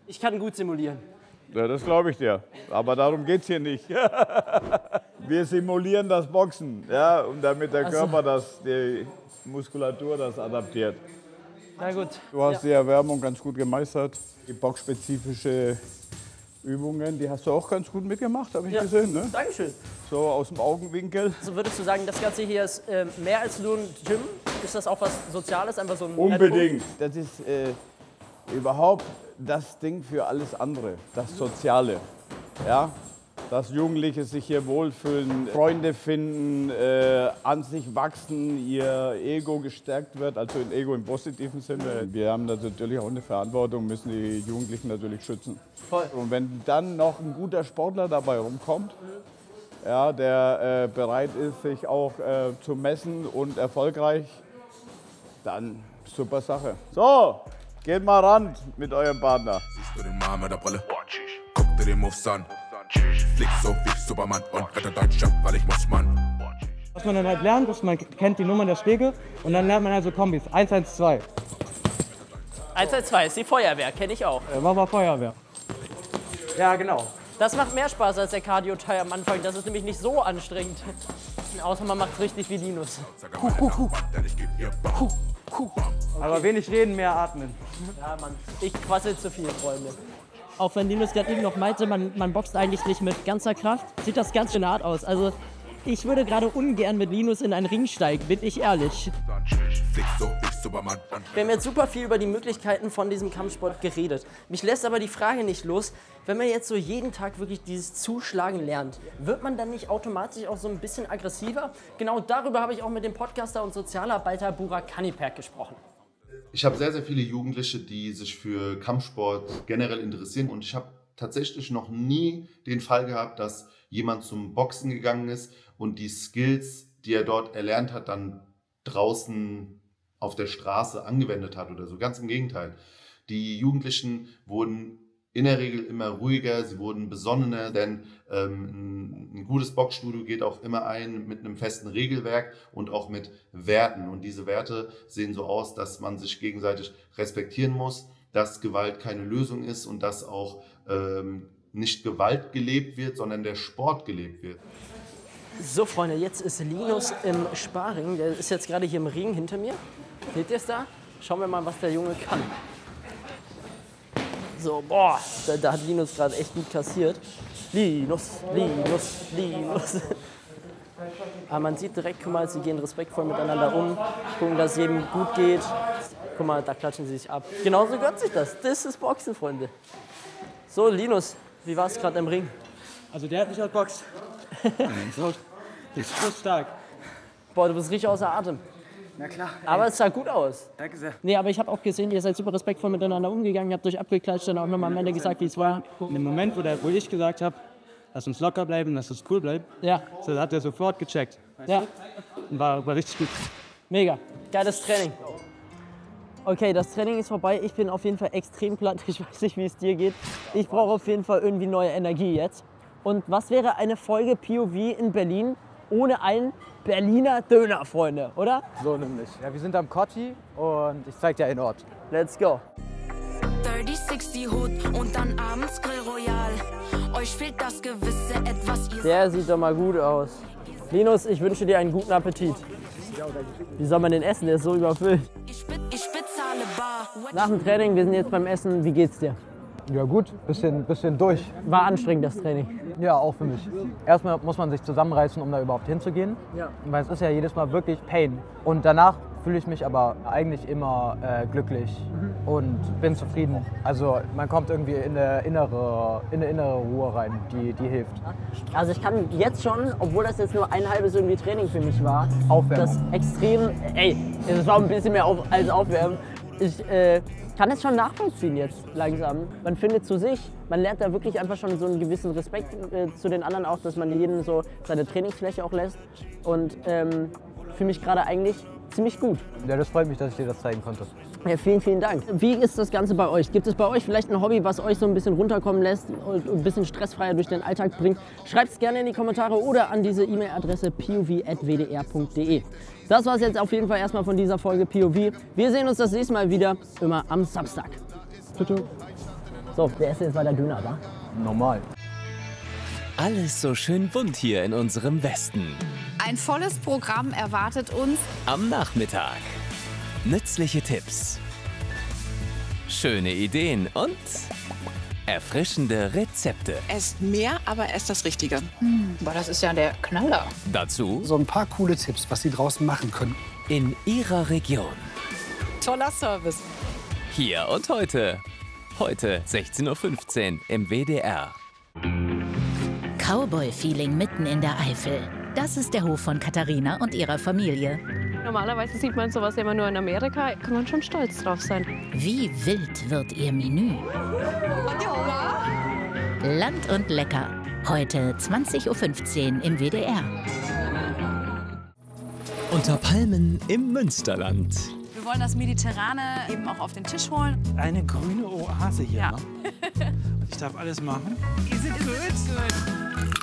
Ich kann gut simulieren. Ja, das glaube ich dir. Aber darum geht es hier nicht. Wir simulieren das Boxen, ja, und damit der Körper die Muskulatur das adaptiert. Na gut. Du hast die Erwärmung ganz gut gemeistert. Die boxspezifische Übungen, die hast du auch ganz gut mitgemacht, habe ich gesehen. Ne? Dankeschön. So aus dem Augenwinkel. Also würdest du sagen, das Ganze hier ist mehr als nur ein Gym? Ist das auch was Soziales? Einfach so ein Unbedingt. Das ist überhaupt das Ding für alles andere, das Soziale. Ja? Dass Jugendliche sich hier wohlfühlen, Freunde finden, an sich wachsen, ihr Ego gestärkt wird, also ein Ego im positiven Sinne. Wir haben da natürlich auch eine Verantwortung, müssen die Jugendlichen natürlich schützen. Voll. Und wenn dann noch ein guter Sportler dabei rumkommt, ja, der bereit ist, sich auch zu messen und erfolgreich, dann super Sache. So, geht mal ran mit eurem Partner. Siehst du den Mann mit der Brille? Guck dir den Moves an. Flieg so wie Superman und rette Deutschland, weil ich muss, Mann. Was man dann halt lernt, ist, man kennt die Nummern der Schläge und dann lernt man also Kombis. 1-1-2. 112 ist die Feuerwehr, kenne ich auch. War mal Feuerwehr. Ja, genau. Das macht mehr Spaß als der Cardio-Teil am Anfang. Das ist nämlich nicht so anstrengend. Außer man macht es richtig wie Linus. Aber wenig reden, mehr atmen. Ja, Mann. Ich quassel zu viel, Freunde. Auch wenn Linus gerade eben noch meinte, man boxt eigentlich nicht mit ganzer Kraft, sieht das ganz schön hart aus. Also ich würde gerade ungern mit Linus in einen Ring steigen, bin ich ehrlich. Wir haben jetzt super viel über die Möglichkeiten von diesem Kampfsport geredet. Mich lässt aber die Frage nicht los, wenn man jetzt so jeden Tag wirklich dieses Zuschlagen lernt, wird man dann nicht automatisch auch so ein bisschen aggressiver? Genau darüber habe ich auch mit dem Podcaster und Sozialarbeiter Burak Kaniperk gesprochen. Ich habe sehr, sehr viele Jugendliche, die sich für Kampfsport generell interessieren und ich habe tatsächlich noch nie den Fall gehabt, dass jemand zum Boxen gegangen ist und die Skills, die er dort erlernt hat, dann draußen auf der Straße angewendet hat oder so. Ganz im Gegenteil. Die Jugendlichen wurden in der Regel immer ruhiger, sie wurden besonnener, denn ein gutes Boxstudio geht auch immer ein mit einem festen Regelwerk und auch mit Werten. Und diese Werte sehen so aus, dass man sich gegenseitig respektieren muss, dass Gewalt keine Lösung ist und dass auch nicht Gewalt gelebt wird, sondern der Sport gelebt wird. So, Freunde, jetzt ist Linus im Sparring. Der ist jetzt gerade hier im Ring hinter mir. Seht ihr es da? Schauen wir mal, was der Junge kann. So, boah, da hat Linus gerade echt gut kassiert. Linus. Aber man sieht direkt, guck mal, sie gehen respektvoll miteinander um, gucken, dass es jedem gut geht. Guck mal, da klatschen sie sich ab. Genauso gehört sich das. Das ist Boxen, Freunde. So, Linus, wie war es gerade im Ring? Also der hat mich outboxt. Ist so stark. Boah, du bist richtig außer Atem. Na klar. Aber es sah gut aus. Danke sehr. Nee, aber ich habe auch gesehen, ihr seid super respektvoll miteinander umgegangen, ihr habt euch abgeklatscht, dann auch nochmal am Ende gesagt, wie es war. In dem Moment, wo ich gesagt habe, lass uns locker bleiben, lass uns cool bleiben, Ja, so hat er sofort gecheckt. ja, Und war richtig gut. Mega. Geiles Training. Okay, das Training ist vorbei. Ich bin auf jeden Fall extrem platt. Ich weiß nicht, wie es dir geht. Ich brauche auf jeden Fall irgendwie neue Energie jetzt. Und was wäre eine Folge POV in Berlin ohne einen Berliner Döner, Freunde, oder? So nämlich. Ja, wir sind am Kotti und ich zeig dir einen Ort. Let's go. 30-60 Hut und dann abends Grill Royal. Euch fehlt das gewisse Etwas, ihr Der sieht doch mal gut aus. Linus, ich wünsche dir einen guten Appetit. Wie soll man den essen? Der ist so überfüllt. ich bezahle bar. Nach dem Training, wir sind jetzt beim Essen. Wie geht's dir? Ja gut, bisschen durch. War anstrengend, das Training. Ja, auch für mich. Erstmal muss man sich zusammenreißen, um da überhaupt hinzugehen. Ja. Weil es ist ja jedes Mal wirklich Pain. Und danach fühle ich mich aber eigentlich immer glücklich und bin zufrieden. Also man kommt irgendwie in eine innere Ruhe rein, die hilft. Also ich kann jetzt schon, obwohl das jetzt nur ein halbes irgendwie Training für mich war, Aufwärmen. das extrem, es war ein bisschen mehr als Aufwärmen. Ich kann es schon nachvollziehen jetzt langsam. Man findet zu sich, man lernt da wirklich einfach schon so einen gewissen Respekt zu den anderen auch, dass man jedem so seine Trainingsfläche auch lässt und fühle mich gerade eigentlich ziemlich gut. Ja, das freut mich, dass ich dir das zeigen konnte. Ja, vielen, vielen Dank. Wie ist das Ganze bei euch? Gibt es bei euch vielleicht ein Hobby, was euch so ein bisschen runterkommen lässt und ein bisschen stressfreier durch den Alltag bringt? Schreibt es gerne in die Kommentare oder an diese E-Mail-Adresse pov@wdr.de. Das war es jetzt auf jeden Fall erstmal von dieser Folge POV. Wir sehen uns das nächste Mal wieder, immer am Samstag. Ciao, ciao. So, der erste ist weiter Döner, wa? Normal. Alles so schön bunt hier in unserem Westen. Ein volles Programm erwartet uns Am Nachmittag. Nützliche Tipps, schöne Ideen und erfrischende Rezepte. Esst mehr, aber esst das Richtige. Boah, das ist ja der Knaller. Dazu So ein paar coole Tipps, was Sie draußen machen können. in Ihrer Region. Toller Service. Hier und heute. Heute 16:15 Uhr im WDR. Cowboy-Feeling mitten in der Eifel. Das ist der Hof von Katharina und ihrer Familie. Normalerweise sieht man sowas immer nur in Amerika. Kann man schon stolz drauf sein. Wie wild wird ihr Menü? Land und lecker. Heute 20:15 Uhr im WDR. Unter Palmen im Münsterland. Wir wollen das Mediterrane eben auch auf den Tisch holen. Eine grüne Oase hier. Ja. Ne? Ich darf alles machen. Ist es gut?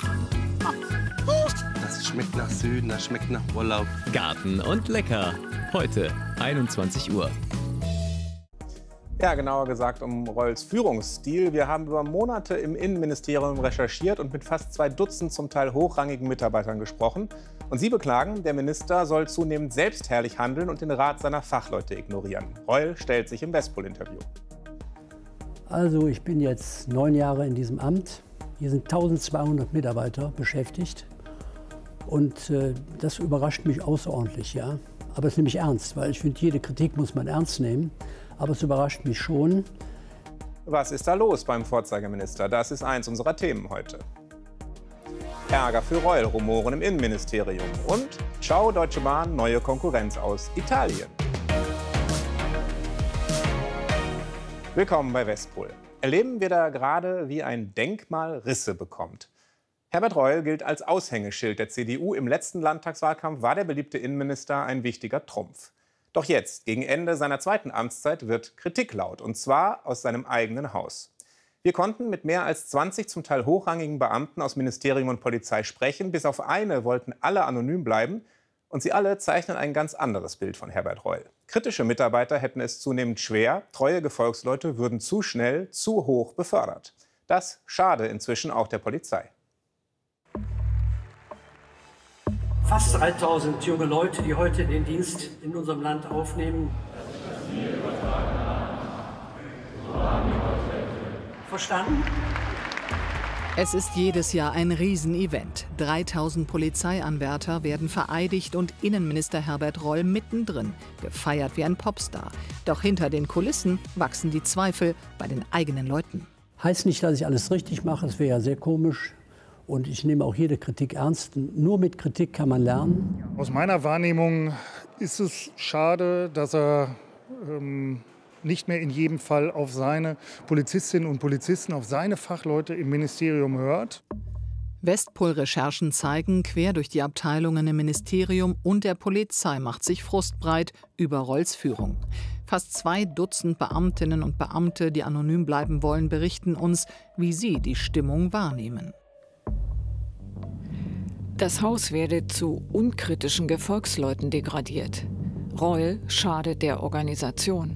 Das schmeckt nach Süden, das schmeckt nach Urlaub. Garten und lecker. Heute 21 Uhr. Ja, genauer gesagt um Reuls Führungsstil. Wir haben über Monate im Innenministerium recherchiert und mit fast 2 Dutzend zum Teil hochrangigen Mitarbeitern gesprochen. Und sie beklagen, der Minister soll zunehmend selbstherrlich handeln und den Rat seiner Fachleute ignorieren. Reul stellt sich im Westpol-Interview. Also ich bin jetzt 9 Jahre in diesem Amt. Hier sind 1200 Mitarbeiter beschäftigt. Und das überrascht mich außerordentlich, ja. Aber es nehme ich ernst, weil ich finde, jede Kritik muss man ernst nehmen. Aber es überrascht mich schon. Was ist da los beim Vorzeigeminister? Das ist eins unserer Themen heute. Ärger für Reul, Rumoren im Innenministerium. Und Ciao Deutsche Bahn, neue Konkurrenz aus Italien. Willkommen bei Westpol. Erleben wir da gerade, wie ein Denkmal Risse bekommt. Herbert Reul gilt als Aushängeschild der CDU. Im letzten Landtagswahlkampf war der beliebte Innenminister ein wichtiger Trumpf. Doch jetzt, gegen Ende seiner zweiten Amtszeit, wird Kritik laut. Und zwar aus seinem eigenen Haus. Wir konnten mit mehr als 20 zum Teil hochrangigen Beamten aus Ministerium und Polizei sprechen. Bis auf eine wollten alle anonym bleiben. Und sie alle zeichnen ein ganz anderes Bild von Herbert Reul. Kritische Mitarbeiter hätten es zunehmend schwer. Treue Gefolgsleute würden zu schnell, zu hoch befördert. Das schade inzwischen auch der Polizei. Fast 3000 junge Leute, die heute den Dienst in unserem Land aufnehmen. Verstanden? Es ist jedes Jahr ein Riesenevent. 3000 Polizeianwärter werden vereidigt und Innenminister Herbert Reul mittendrin, gefeiert wie ein Popstar. Doch hinter den Kulissen wachsen die Zweifel bei den eigenen Leuten. Heißt nicht, dass ich alles richtig mache, das wäre ja sehr komisch. Und ich nehme auch jede Kritik ernst. Nur mit Kritik kann man lernen. Aus meiner Wahrnehmung ist es schade, dass er nicht mehr in jedem Fall auf seine Polizistinnen und Polizisten, auf seine Fachleute im Ministerium hört. Westpol-Recherchen zeigen, quer durch die Abteilungen im Ministerium und der Polizei macht sich Frust breit über Reuls Führung. Fast 2 Dutzend Beamtinnen und Beamte, die anonym bleiben wollen, berichten uns, wie sie die Stimmung wahrnehmen. Das Haus werde zu unkritischen Gefolgsleuten degradiert. Reul schadet der Organisation.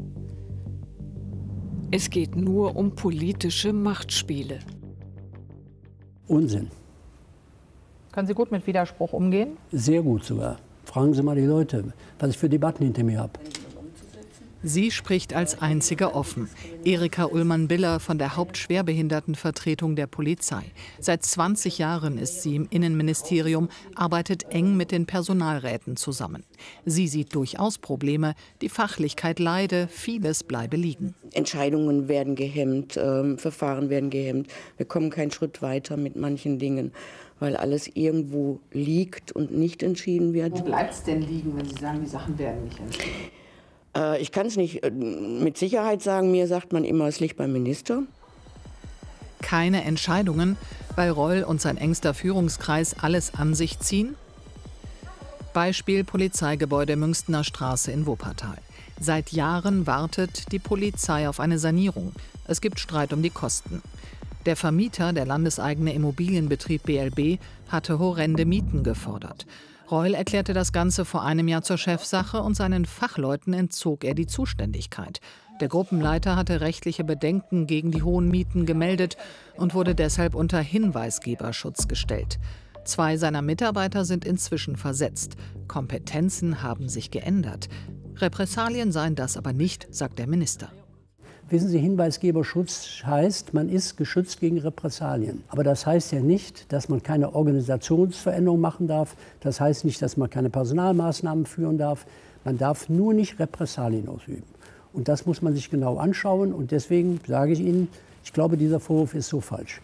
Es geht nur um politische Machtspiele. Unsinn. Können Sie gut mit Widerspruch umgehen? Sehr gut sogar. Fragen Sie mal die Leute, was ich für Debatten hinter mir habe. Sie spricht als einzige offen. Erika Ullmann-Biller von der Hauptschwerbehindertenvertretung der Polizei. Seit 20 Jahren ist sie im Innenministerium, arbeitet eng mit den Personalräten zusammen. Sie sieht durchaus Probleme. Die Fachlichkeit leide, vieles bleibe liegen. Entscheidungen werden gehemmt, Verfahren werden gehemmt. Wir kommen keinen Schritt weiter mit manchen Dingen, weil alles irgendwo liegt und nicht entschieden wird. Wo bleibt es denn liegen, wenn Sie sagen, die Sachen werden nicht entschieden? Ich kann es nicht mit Sicherheit sagen. Mir sagt man immer, es liegt beim Minister. Keine Entscheidungen, weil Reul und sein engster Führungskreis alles an sich ziehen? Beispiel Polizeigebäude Münchner Straße in Wuppertal. Seit Jahren wartet die Polizei auf eine Sanierung. Es gibt Streit um die Kosten. Der Vermieter, der landeseigene Immobilienbetrieb BLB, hatte horrende Mieten gefordert. Reul erklärte das Ganze vor einem Jahr zur Chefsache und seinen Fachleuten entzog er die Zuständigkeit. Der Gruppenleiter hatte rechtliche Bedenken gegen die hohen Mieten gemeldet und wurde deshalb unter Hinweisgeberschutz gestellt. 2 seiner Mitarbeiter sind inzwischen versetzt. Kompetenzen haben sich geändert. Repressalien seien das aber nicht, sagt der Minister. Wissen Sie, Hinweisgeberschutz heißt, man ist geschützt gegen Repressalien. Aber das heißt ja nicht, dass man keine Organisationsveränderung machen darf. Das heißt nicht, dass man keine Personalmaßnahmen führen darf. Man darf nur nicht Repressalien ausüben. Und das muss man sich genau anschauen. Und deswegen sage ich Ihnen, ich glaube, dieser Vorwurf ist so falsch.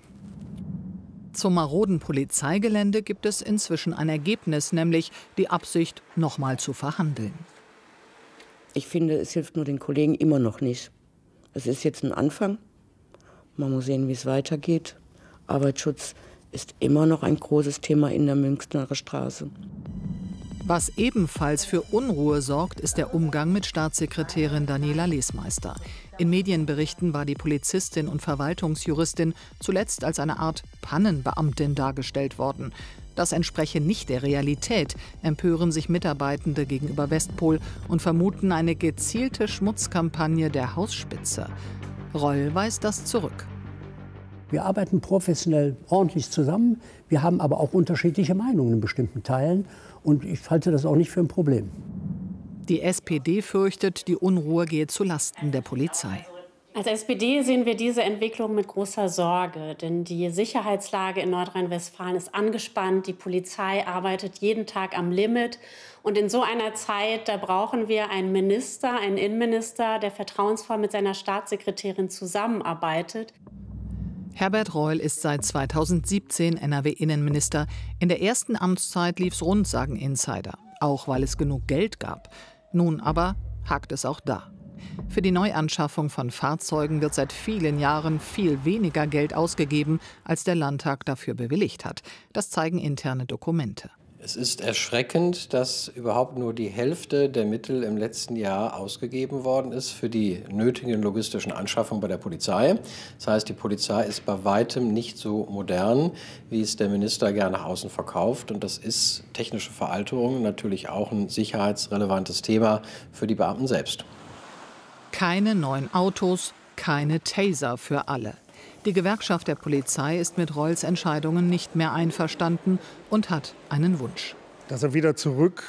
Zum maroden Polizeigelände gibt es inzwischen ein Ergebnis, nämlich die Absicht, noch mal zu verhandeln. Ich finde, es hilft nur den Kollegen immer noch nicht. Es ist jetzt ein Anfang. Man muss sehen, wie es weitergeht. Arbeitsschutz ist immer noch ein großes Thema in der Münchner Straße. Was ebenfalls für Unruhe sorgt, ist der Umgang mit Staatssekretärin Daniela Lesmeister. In Medienberichten war die Polizistin und Verwaltungsjuristin zuletzt als eine Art Pannenbeamtin dargestellt worden. Das entspreche nicht der Realität, empören sich Mitarbeitende gegenüber Westpol und vermuten eine gezielte Schmutzkampagne der Hausspitze. Reul weist das zurück. Wir arbeiten professionell ordentlich zusammen. Wir haben aber auch unterschiedliche Meinungen in bestimmten Teilen. Und ich halte das auch nicht für ein Problem. Die SPD fürchtet, die Unruhe gehe zu Lasten der Polizei. Als SPD sehen wir diese Entwicklung mit großer Sorge, denn die Sicherheitslage in Nordrhein-Westfalen ist angespannt. Die Polizei arbeitet jeden Tag am Limit. Und in so einer Zeit, da brauchen wir einen Minister, einen Innenminister, der vertrauensvoll mit seiner Staatssekretärin zusammenarbeitet. Herbert Reul ist seit 2017 NRW-Innenminister. In der ersten Amtszeit lief's rund, sagen Insider. Auch weil es genug Geld gab. Nun aber hakt es auch da. Für die Neuanschaffung von Fahrzeugen wird seit vielen Jahren viel weniger Geld ausgegeben, als der Landtag dafür bewilligt hat. Das zeigen interne Dokumente. Es ist erschreckend, dass überhaupt nur die Hälfte der Mittel im letzten Jahr ausgegeben worden ist für die nötigen logistischen Anschaffungen bei der Polizei. Das heißt, die Polizei ist bei weitem nicht so modern, wie es der Minister gerne nach außen verkauft. Und das ist technische Veralterung natürlich auch ein sicherheitsrelevantes Thema für die Beamten selbst. Keine neuen Autos, keine Taser für alle. Die Gewerkschaft der Polizei ist mit Reuls Entscheidungen nicht mehr einverstanden und hat einen Wunsch. Dass er wieder zurück,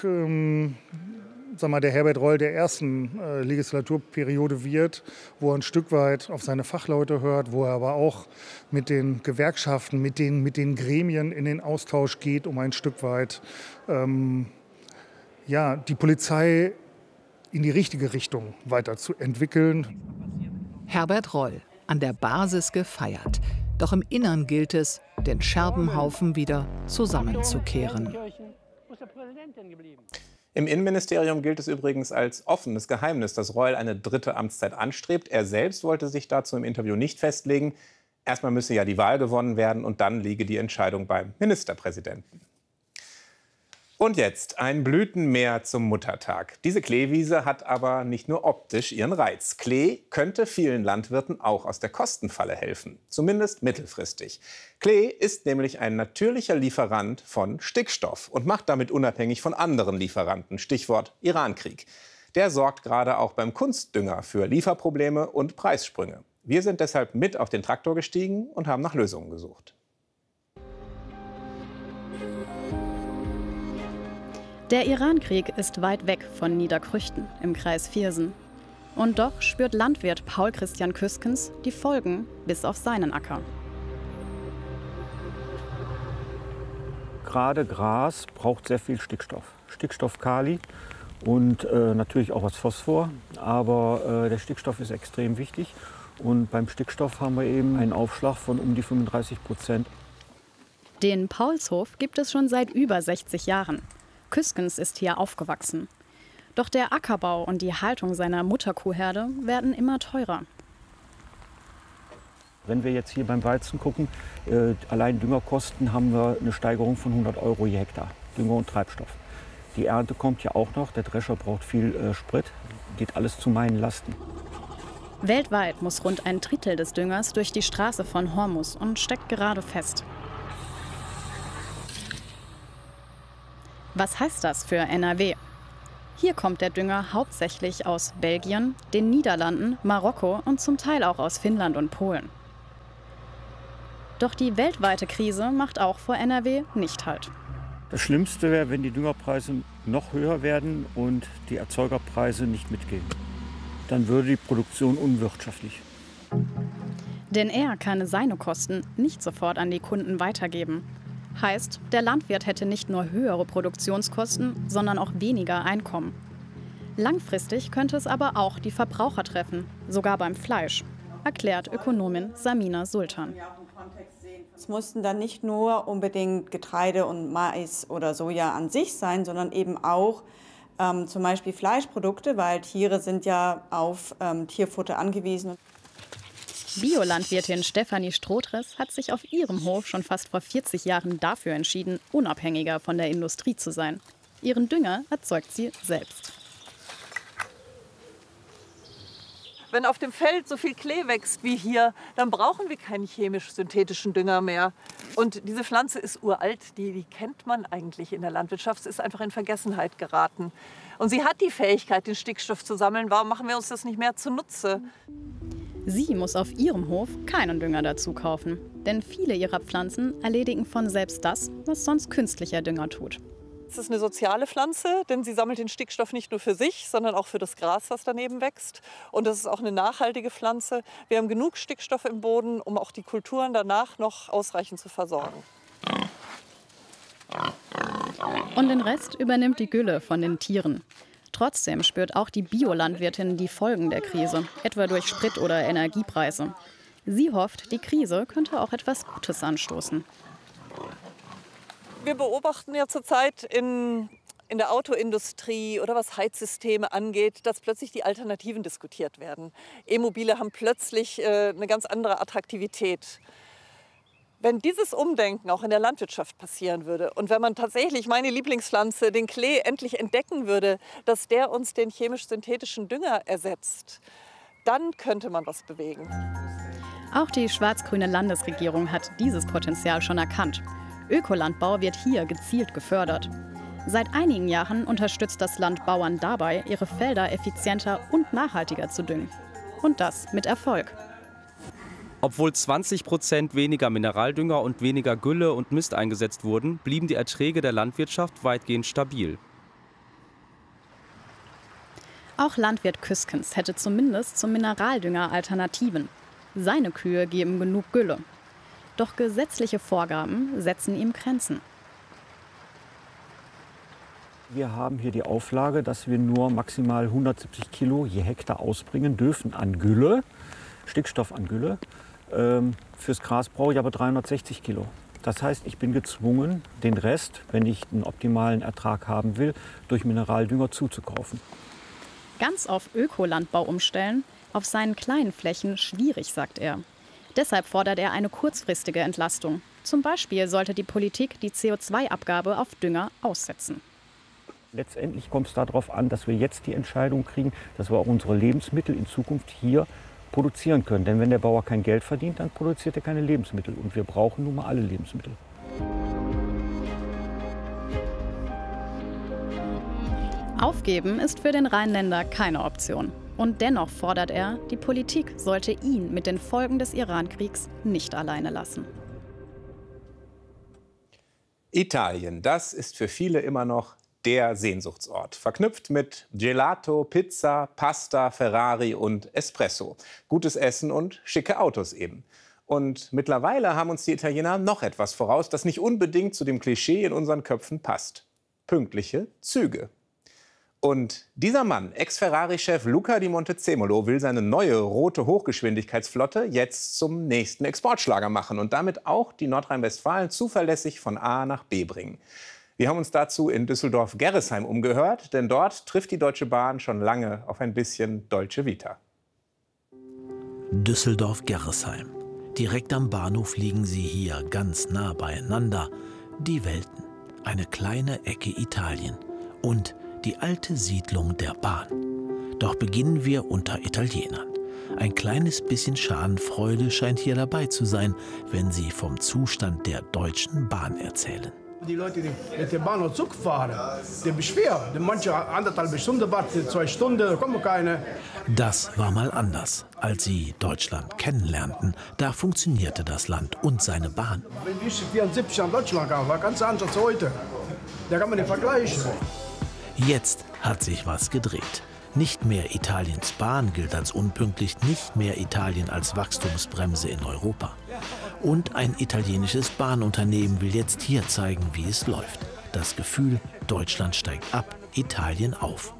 der Herbert Reul der ersten Legislaturperiode wird, wo er ein Stück weit auf seine Fachleute hört, wo er aber auch mit den Gewerkschaften, mit den Gremien in den Austausch geht, um ein Stück weit die Polizei in die richtige Richtung weiterzuentwickeln. Herbert Reul, an der Basis gefeiert. Doch im Innern gilt es, den Scherbenhaufen wieder zusammenzukehren. Im Innenministerium gilt es übrigens als offenes Geheimnis, dass Reul eine dritte Amtszeit anstrebt. Er selbst wollte sich dazu im Interview nicht festlegen. Erstmal müsse ja die Wahl gewonnen werden und dann liege die Entscheidung beim Ministerpräsidenten. Und jetzt ein Blütenmeer zum Muttertag. Diese Kleewiese hat aber nicht nur optisch ihren Reiz. Klee könnte vielen Landwirten auch aus der Kostenfalle helfen, zumindest mittelfristig. Klee ist nämlich ein natürlicher Lieferant von Stickstoff und macht damit unabhängig von anderen Lieferanten, Stichwort Irankrieg. Der sorgt gerade auch beim Kunstdünger für Lieferprobleme und Preissprünge. Wir sind deshalb mit auf den Traktor gestiegen und haben nach Lösungen gesucht. Der Irankrieg ist weit weg von Niederkrüchten im Kreis Viersen. Und doch spürt Landwirt Paul Christian Küskens die Folgen bis auf seinen Acker. Gerade Gras braucht sehr viel Stickstoff. Stickstoff, Kali und natürlich auch was Phosphor. Aber der Stickstoff ist extrem wichtig. Und beim Stickstoff haben wir eben einen Aufschlag von um die 35%. Den Paulshof gibt es schon seit über 60 Jahren. Küskens ist hier aufgewachsen. Doch der Ackerbau und die Haltung seiner Mutterkuhherde werden immer teurer. Wenn wir jetzt hier beim Weizen gucken, allein Düngerkosten haben wir eine Steigerung von 100 € je Hektar, Dünger und Treibstoff. Die Ernte kommt ja auch noch, der Drescher braucht viel Sprit, geht alles zu meinen Lasten. Weltweit muss rund ein Drittel des Düngers durch die Straße von Hormus und steckt gerade fest. Was heißt das für NRW? Hier kommt der Dünger hauptsächlich aus Belgien, den Niederlanden, Marokko und zum Teil auch aus Finnland und Polen. Doch die weltweite Krise macht auch vor NRW nicht Halt. Das Schlimmste wäre, wenn die Düngerpreise noch höher werden und die Erzeugerpreise nicht mitgehen. Dann würde die Produktion unwirtschaftlich. Denn er kann seine Kosten nicht sofort an die Kunden weitergeben. Heißt, der Landwirt hätte nicht nur höhere Produktionskosten, sondern auch weniger Einkommen. Langfristig könnte es aber auch die Verbraucher treffen, sogar beim Fleisch, erklärt Ökonomin Samina Sultan. Es mussten dann nicht nur unbedingt Getreide und Mais oder Soja an sich sein, sondern eben auch zum Beispiel Fleischprodukte, weil Tiere sind ja auf Tierfutter angewiesen. Biolandwirtin Stefanie Strohdress hat sich auf ihrem Hof schon fast vor 40 Jahren dafür entschieden, unabhängiger von der Industrie zu sein. Ihren Dünger erzeugt sie selbst. Wenn auf dem Feld so viel Klee wächst wie hier, dann brauchen wir keinen chemisch-synthetischen Dünger mehr. Und diese Pflanze ist uralt, die kennt man eigentlich in der Landwirtschaft. Es ist einfach in Vergessenheit geraten. Und sie hat die Fähigkeit, den Stickstoff zu sammeln. Warum machen wir uns das nicht mehr zunutze? Sie muss auf ihrem Hof keinen Dünger dazu kaufen. Denn viele ihrer Pflanzen erledigen von selbst das, was sonst künstlicher Dünger tut. Es ist eine soziale Pflanze, denn sie sammelt den Stickstoff nicht nur für sich, sondern auch für das Gras, das daneben wächst. Und es ist auch eine nachhaltige Pflanze. Wir haben genug Stickstoff im Boden, um auch die Kulturen danach noch ausreichend zu versorgen. Und den Rest übernimmt die Gülle von den Tieren. Trotzdem spürt auch die Biolandwirtin die Folgen der Krise, etwa durch Sprit- oder Energiepreise. Sie hofft, die Krise könnte auch etwas Gutes anstoßen. Wir beobachten ja zurzeit in der Autoindustrie oder was Heizsysteme angeht, dass plötzlich die Alternativen diskutiert werden. E-Mobile haben plötzlich eine ganz andere Attraktivität. Wenn dieses Umdenken auch in der Landwirtschaft passieren würde und wenn man tatsächlich meine Lieblingspflanze, den Klee, endlich entdecken würde, dass der uns den chemisch-synthetischen Dünger ersetzt, dann könnte man was bewegen. Auch die schwarz-grüne Landesregierung hat dieses Potenzial schon erkannt. Ökolandbau wird hier gezielt gefördert. Seit einigen Jahren unterstützt das Land Bauern dabei, ihre Felder effizienter und nachhaltiger zu düngen. Und das mit Erfolg. Obwohl 20% weniger Mineraldünger und weniger Gülle und Mist eingesetzt wurden, blieben die Erträge der Landwirtschaft weitgehend stabil. Auch Landwirt Küskens hätte zumindest zum Mineraldünger Alternativen. Seine Kühe geben genug Gülle. Doch gesetzliche Vorgaben setzen ihm Grenzen. Wir haben hier die Auflage, dass wir nur maximal 170 Kilo je Hektar ausbringen dürfen an Gülle, Stickstoff an Gülle. Fürs Gras brauche ich aber 360 Kilo. Das heißt, ich bin gezwungen, den Rest, wenn ich einen optimalen Ertrag haben will, durch Mineraldünger zuzukaufen. Ganz auf Ökolandbau umstellen, auf seinen kleinen Flächen schwierig, sagt er. Deshalb fordert er eine kurzfristige Entlastung. Zum Beispiel sollte die Politik die CO2-Abgabe auf Dünger aussetzen. Letztendlich kommt es darauf an, dass wir jetzt die Entscheidung kriegen, dass wir auch unsere Lebensmittel in Zukunft hier produzieren können. Denn wenn der Bauer kein Geld verdient, dann produziert er keine Lebensmittel. Und wir brauchen nun mal alle Lebensmittel. Aufgeben ist für den Rheinländer keine Option. Und dennoch fordert er, die Politik sollte ihn mit den Folgen des Iran-Kriegs nicht alleine lassen. Italien, das ist für viele immer noch der Sehnsuchtsort. Verknüpft mit Gelato, Pizza, Pasta, Ferrari und Espresso. Gutes Essen und schicke Autos eben. Und mittlerweile haben uns die Italiener noch etwas voraus, das nicht unbedingt zu dem Klischee in unseren Köpfen passt. Pünktliche Züge. Und dieser Mann, Ex-Ferrari-Chef Luca di Montezemolo, will seine neue rote Hochgeschwindigkeitsflotte jetzt zum nächsten Exportschlager machen und damit auch die Nordrhein-Westfalen zuverlässig von A nach B bringen. Wir haben uns dazu in Düsseldorf-Gerresheim umgehört, denn dort trifft die Deutsche Bahn schon lange auf ein bisschen Dolce Vita. Düsseldorf-Gerresheim. Direkt am Bahnhof liegen sie hier ganz nah beieinander. Die Welten, eine kleine Ecke Italien und die alte Siedlung der Bahn. Doch beginnen wir unter Italienern. Ein kleines bisschen Schadenfreude scheint hier dabei zu sein, wenn sie vom Zustand der Deutschen Bahn erzählen. Die Leute, die mit der Bahn und Zug fahren, die beschweren. Manche 1,5 Stunden warten, 2 Stunden, kommen keine. Das war mal anders, als sie Deutschland kennenlernten. Da funktionierte das Land und seine Bahn. Wenn ich 74 an Deutschland kam, war ganz anders als heute. Da kann man nicht vergleichen. Jetzt hat sich was gedreht. Nicht mehr Italiens Bahn gilt als unpünktlich, nicht mehr Italien als Wachstumsbremse in Europa. Und ein italienisches Bahnunternehmen will jetzt hier zeigen, wie es läuft. Das Gefühl, Deutschland steigt ab, Italien auf.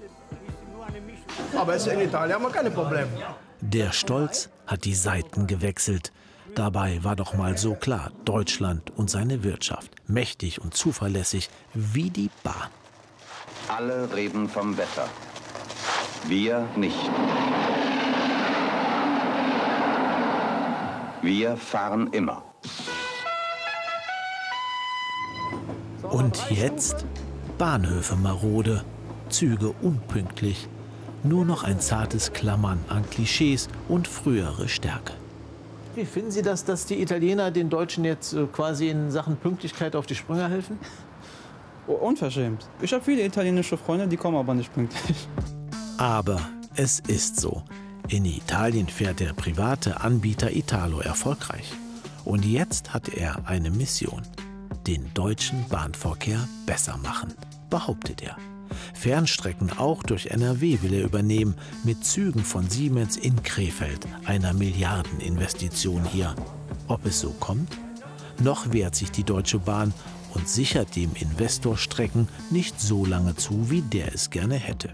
Aber in Italien haben wir keine Probleme. Der Stolz hat die Seiten gewechselt. Dabei war doch mal so klar, Deutschland und seine Wirtschaft, mächtig und zuverlässig wie die Bahn. Alle reden vom Wetter. Wir nicht. Wir fahren immer. Und jetzt? Bahnhöfe marode, Züge unpünktlich. Nur noch ein zartes Klammern an Klischees und frühere Stärke. Wie finden Sie das, dass die Italiener den Deutschen jetzt quasi in Sachen Pünktlichkeit auf die Sprünge helfen? Unverschämt. Ich habe viele italienische Freunde, die kommen aber nicht pünktlich. Aber es ist so. In Italien fährt der private Anbieter Italo erfolgreich. Und jetzt hat er eine Mission. Den deutschen Bahnverkehr besser machen, behauptet er. Fernstrecken auch durch NRW will er übernehmen, mit Zügen von Siemens in Krefeld, einer Milliardeninvestition hier. Ob es so kommt? Noch wehrt sich die Deutsche Bahn und sichert dem Investor Strecken nicht so lange zu, wie der es gerne hätte.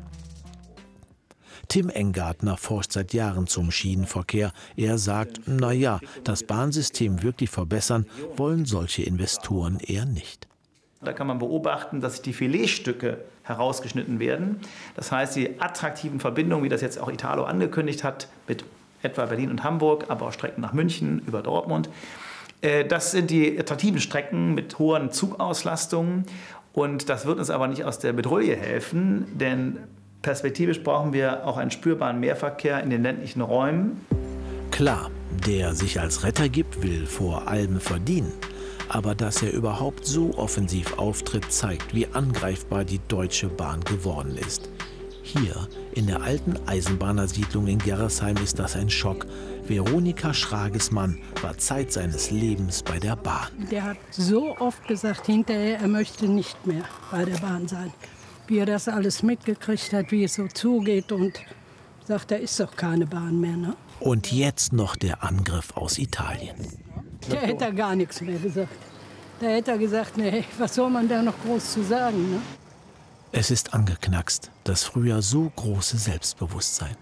Tim Engartner forscht seit Jahren zum Schienenverkehr. Er sagt, naja, das Bahnsystem wirklich verbessern wollen solche Investoren eher nicht. Da kann man beobachten, dass die Filetstücke herausgeschnitten werden. Das heißt, die attraktiven Verbindungen, wie das jetzt auch Italo angekündigt hat, mit etwa Berlin und Hamburg, aber auch Strecken nach München, über Dortmund. Das sind die attraktiven Strecken mit hohen Zugauslastungen. Und das wird uns aber nicht aus der Bedrohung helfen, denn perspektivisch brauchen wir auch einen spürbaren Mehrverkehr in den ländlichen Räumen. Klar, der sich als Retter gibt, will vor allem verdienen. Aber dass er überhaupt so offensiv auftritt, zeigt, wie angreifbar die Deutsche Bahn geworden ist. Hier, in der alten Eisenbahnersiedlung in Gerresheim, ist das ein Schock. Veronika Schrages Mann war Zeit seines Lebens bei der Bahn. Der hat so oft gesagt hinterher, er möchte nicht mehr bei der Bahn sein. Wie er das alles mitgekriegt hat, wie es so zugeht und sagt, da ist doch keine Bahn mehr. Ne? Und jetzt noch der Angriff aus Italien. Da hätte er gar nichts mehr gesagt. Da hätte er gesagt, nee, was soll man da noch groß zu sagen? Ne? Es ist angeknackst, das früher so große Selbstbewusstsein.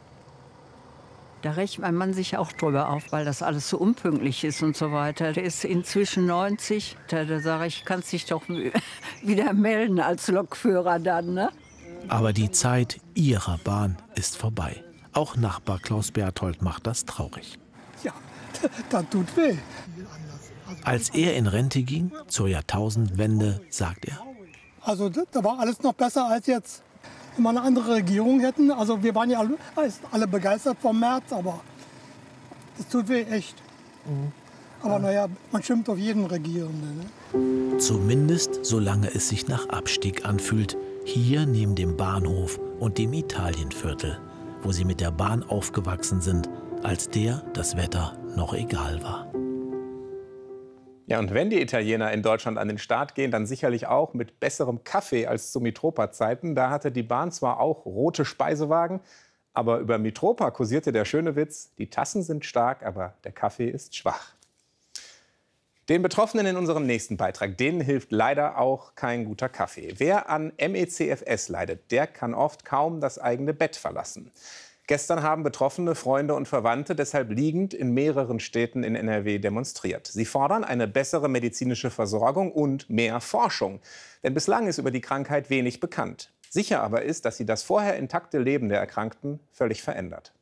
Da rechnet mein Mann sich auch drüber auf, weil das alles so unpünktlich ist und so weiter. Der ist inzwischen 90. Da sage ich, kannst dich doch wieder melden als Lokführer dann, ne? Aber die Zeit ihrer Bahn ist vorbei. Auch Nachbar Klaus Berthold macht das traurig. Ja, das tut weh. Als er in Rente ging, zur Jahrtausendwende, sagt er: Also da war alles noch besser als jetzt. Wenn wir eine andere Regierung hätten, also wir waren ja alle begeistert vom März, aber das tut weh, echt. Aber naja, man schimpft auf jeden Regierenden. Ne? Zumindest solange es sich nach Abstieg anfühlt, hier neben dem Bahnhof und dem Italienviertel, wo sie mit der Bahn aufgewachsen sind, als das Wetter noch egal war. Ja, und wenn die Italiener in Deutschland an den Start gehen, dann sicherlich auch mit besserem Kaffee als zu Mitropa-Zeiten. Da hatte die Bahn zwar auch rote Speisewagen, aber über Mitropa kursierte der schöne Witz: Die Tassen sind stark, aber der Kaffee ist schwach. Den Betroffenen in unserem nächsten Beitrag, denen hilft leider auch kein guter Kaffee. Wer an MECFS leidet, der kann oft kaum das eigene Bett verlassen. Gestern haben Betroffene, Freunde und Verwandte deshalb liegend in mehreren Städten in NRW demonstriert. Sie fordern eine bessere medizinische Versorgung und mehr Forschung. Denn bislang ist über die Krankheit wenig bekannt. Sicher aber ist, dass sie das vorher intakte Leben der Erkrankten völlig verändert.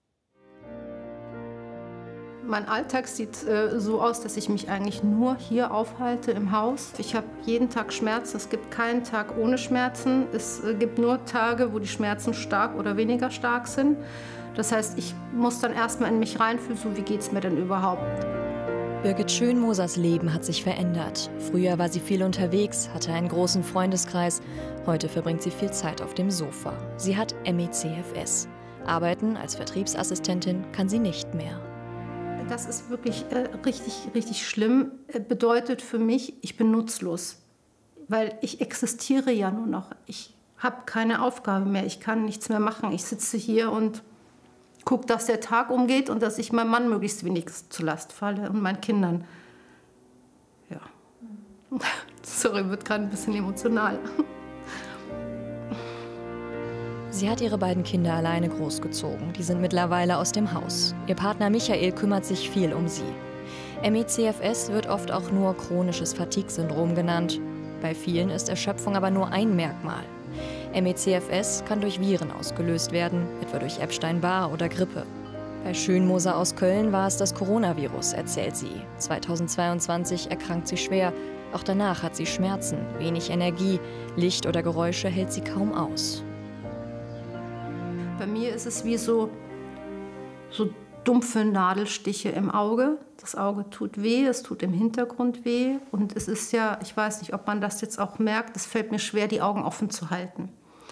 Mein Alltag sieht so aus, dass ich mich eigentlich nur hier aufhalte im Haus. Ich habe jeden Tag Schmerzen. Es gibt keinen Tag ohne Schmerzen. Es gibt nur Tage, wo die Schmerzen stark oder weniger stark sind. Das heißt, ich muss dann erstmal in mich reinfühlen, so wie geht es mir denn überhaupt. Birgit Schönmosers Leben hat sich verändert. Früher war sie viel unterwegs, hatte einen großen Freundeskreis. Heute verbringt sie viel Zeit auf dem Sofa. Sie hat ME/CFS. Arbeiten als Vertriebsassistentin kann sie nicht mehr. Das ist wirklich richtig schlimm. Bedeutet für mich, ich bin nutzlos. Weil ich existiere ja nur noch. Ich habe keine Aufgabe mehr. Ich kann nichts mehr machen. Ich sitze hier und gucke, dass der Tag umgeht und dass ich meinem Mann möglichst wenig zur Last falle und meinen Kindern. Ja. Sorry, wird gerade ein bisschen emotional. Sie hat ihre beiden Kinder alleine großgezogen. Die sind mittlerweile aus dem Haus. Ihr Partner Michael kümmert sich viel um sie. ME/CFS wird oft auch nur chronisches Fatigue-Syndrom genannt. Bei vielen ist Erschöpfung aber nur ein Merkmal. ME/CFS kann durch Viren ausgelöst werden, etwa durch Epstein-Barr oder Grippe. Bei Schönmoser aus Köln war es das Coronavirus, erzählt sie. 2022 erkrankt sie schwer. Auch danach hat sie Schmerzen, wenig Energie. Licht oder Geräusche hält sie kaum aus. Bei mir ist es wie so dumpfe Nadelstiche im Auge. Das Auge tut weh, es tut im Hintergrund weh. Und es ist ja, ich weiß nicht, ob man das jetzt auch merkt, es fällt mir schwer, die Augen offen zu halten.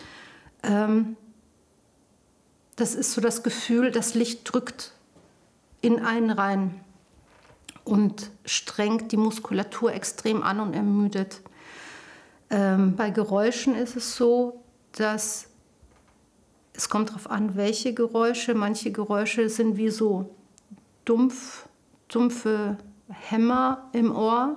Das ist so das Gefühl, das Licht drückt in einen rein und strengt die Muskulatur extrem an und ermüdet. Bei Geräuschen ist es so, dass es kommt darauf an, welche Geräusche. Manche Geräusche sind wie so dumpfe Hämmer im Ohr.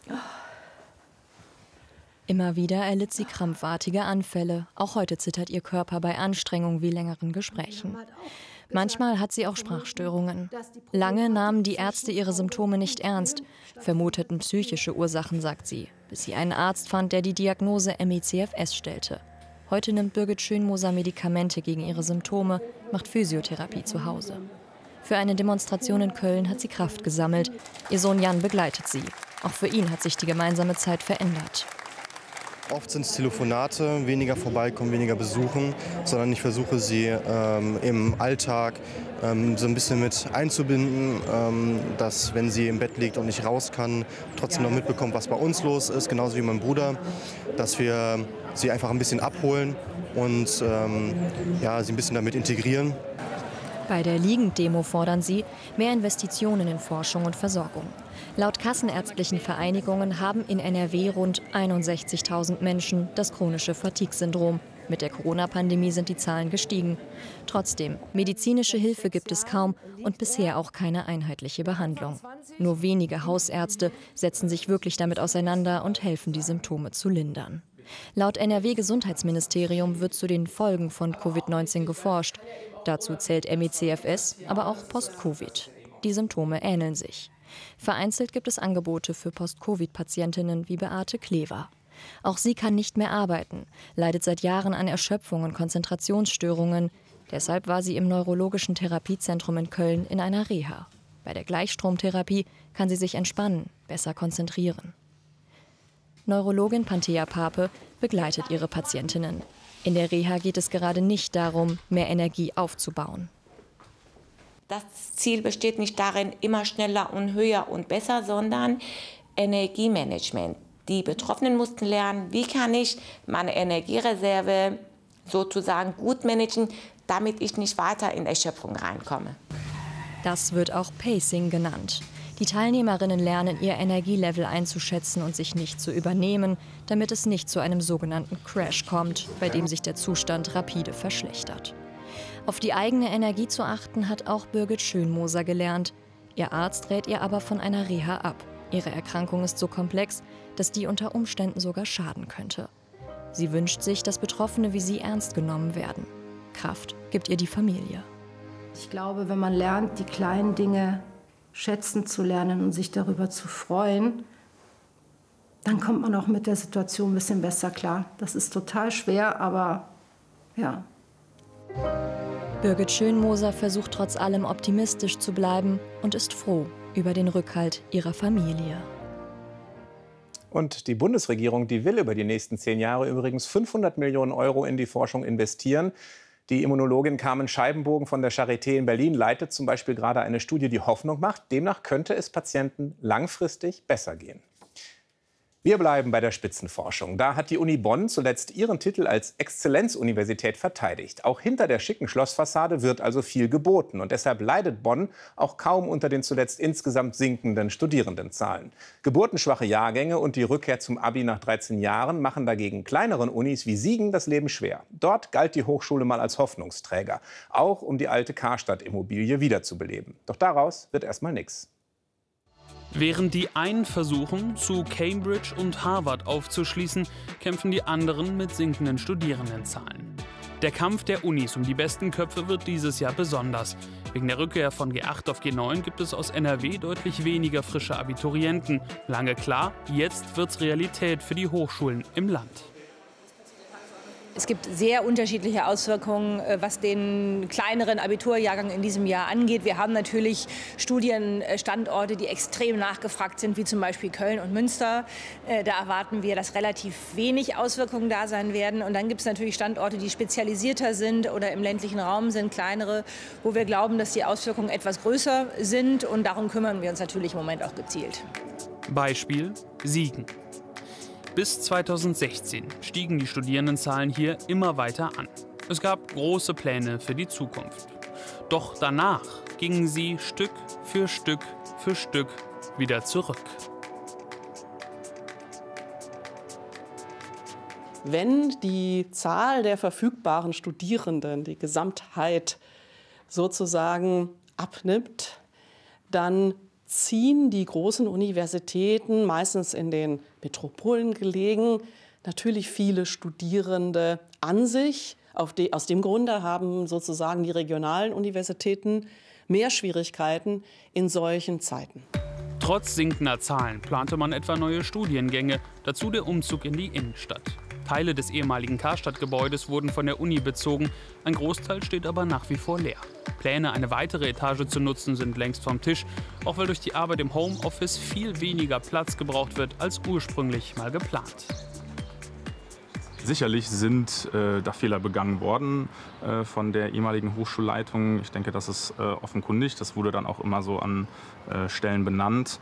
Immer wieder erlitt sie krampfartige Anfälle. Auch heute zittert ihr Körper bei Anstrengung wie längeren Gesprächen. Manchmal hat sie auch Sprachstörungen. Lange nahmen die Ärzte ihre Symptome nicht ernst, vermuteten psychische Ursachen, sagt sie, bis sie einen Arzt fand, der die Diagnose ME/CFS stellte. Heute nimmt Birgit Schönmoser Medikamente gegen ihre Symptome, macht Physiotherapie zu Hause. Für eine Demonstration in Köln hat sie Kraft gesammelt. Ihr Sohn Jan begleitet sie. Auch für ihn hat sich die gemeinsame Zeit verändert. Oft sind es Telefonate, weniger vorbeikommen, weniger besuchen, sondern ich versuche sie im Alltag so ein bisschen mit einzubinden, dass wenn sie im Bett liegt und nicht raus kann, trotzdem noch mitbekommt, was bei uns los ist, genauso wie mein Bruder, dass wir sie einfach ein bisschen abholen und sie ein bisschen damit integrieren. Bei der Liegend-Demo fordern sie mehr Investitionen in Forschung und Versorgung. Laut kassenärztlichen Vereinigungen haben in NRW rund 61.000 Menschen das chronische Fatigue-Syndrom. Mit der Corona-Pandemie sind die Zahlen gestiegen. Trotzdem, medizinische Hilfe gibt es kaum und bisher auch keine einheitliche Behandlung. Nur wenige Hausärzte setzen sich wirklich damit auseinander und helfen, die Symptome zu lindern. Laut NRW-Gesundheitsministerium wird zu den Folgen von Covid-19 geforscht. Dazu zählt ME/CFS, aber auch Post-Covid. Die Symptome ähneln sich. Vereinzelt gibt es Angebote für Post-Covid-Patientinnen wie Beate Klever. Auch sie kann nicht mehr arbeiten, leidet seit Jahren an Erschöpfung und Konzentrationsstörungen. Deshalb war sie im Neurologischen Therapiezentrum in Köln in einer Reha. Bei der Gleichstromtherapie kann sie sich entspannen, besser konzentrieren. Neurologin Panthea Pape begleitet ihre Patientinnen. In der Reha geht es gerade nicht darum, mehr Energie aufzubauen. Das Ziel besteht nicht darin, immer schneller und höher und besser, sondern Energiemanagement. Die Betroffenen mussten lernen, wie kann ich meine Energiereserve sozusagen gut managen, damit ich nicht weiter in Erschöpfung reinkomme. Das wird auch Pacing genannt. Die Teilnehmerinnen lernen, ihr Energielevel einzuschätzen und sich nicht zu übernehmen, damit es nicht zu einem sogenannten Crash kommt, bei dem sich der Zustand rapide verschlechtert. Auf die eigene Energie zu achten, hat auch Birgit Schönmoser gelernt. Ihr Arzt rät ihr aber von einer Reha ab. Ihre Erkrankung ist so komplex, dass die unter Umständen sogar schaden könnte. Sie wünscht sich, dass Betroffene wie sie ernst genommen werden. Kraft gibt ihr die Familie. Ich glaube, wenn man lernt, die kleinen Dinge schätzen zu lernen und sich darüber zu freuen, dann kommt man auch mit der Situation ein bisschen besser klar. Das ist total schwer, aber ja. Birgit Schönmoser versucht trotz allem optimistisch zu bleiben und ist froh über den Rückhalt ihrer Familie. Und die Bundesregierung, die will über die nächsten 10 Jahre übrigens 500 Millionen Euro in die Forschung investieren. Die Immunologin Carmen Scheibenbogen von der Charité in Berlin leitet zum Beispiel gerade eine Studie, die Hoffnung macht. Demnach könnte es Patienten langfristig besser gehen. Wir bleiben bei der Spitzenforschung. Da hat die Uni Bonn zuletzt ihren Titel als Exzellenzuniversität verteidigt. Auch hinter der schicken Schlossfassade wird also viel geboten. Und deshalb leidet Bonn auch kaum unter den zuletzt insgesamt sinkenden Studierendenzahlen. Geburtenschwache Jahrgänge und die Rückkehr zum Abi nach 13 Jahren machen dagegen kleineren Unis wie Siegen das Leben schwer. Dort galt die Hochschule mal als Hoffnungsträger, auch um die alte Karstadt-Immobilie wiederzubeleben. Doch daraus wird erstmal nichts. Während die einen versuchen, zu Cambridge und Harvard aufzuschließen, kämpfen die anderen mit sinkenden Studierendenzahlen. Der Kampf der Unis um die besten Köpfe wird dieses Jahr besonders. Wegen der Rückkehr von G8 auf G9 gibt es aus NRW deutlich weniger frische Abiturienten. Lange klar, jetzt wird's Realität für die Hochschulen im Land. Es gibt sehr unterschiedliche Auswirkungen, was den kleineren Abiturjahrgang in diesem Jahr angeht. Wir haben natürlich Studienstandorte, die extrem nachgefragt sind, wie zum Beispiel Köln und Münster. Da erwarten wir, dass relativ wenig Auswirkungen da sein werden. Und dann gibt es natürlich Standorte, die spezialisierter sind oder im ländlichen Raum sind, kleinere, wo wir glauben, dass die Auswirkungen etwas größer sind. Und darum kümmern wir uns natürlich im Moment auch gezielt. Beispiel Siegen. Bis 2016 stiegen die Studierendenzahlen hier immer weiter an. Es gab große Pläne für die Zukunft. Doch danach gingen sie Stück für Stück für Stück wieder zurück. Wenn die Zahl der verfügbaren Studierenden, die Gesamtheit sozusagen abnimmt, dann ziehen die großen Universitäten, meistens in den Metropolen gelegen, natürlich viele Studierende an sich. Aus dem Grunde haben sozusagen die regionalen Universitäten mehr Schwierigkeiten in solchen Zeiten. Trotz sinkender Zahlen plante man etwa neue Studiengänge, dazu der Umzug in die Innenstadt. Teile des ehemaligen Karstadt-Gebäudes wurden von der Uni bezogen, ein Großteil steht aber nach wie vor leer. Pläne, eine weitere Etage zu nutzen, sind längst vom Tisch, auch weil durch die Arbeit im Homeoffice viel weniger Platz gebraucht wird als ursprünglich mal geplant. Sicherlich sind da Fehler begangen worden von der ehemaligen Hochschulleitung. Ich denke, das ist offenkundig. Das wurde dann auch immer so an Stellen benannt.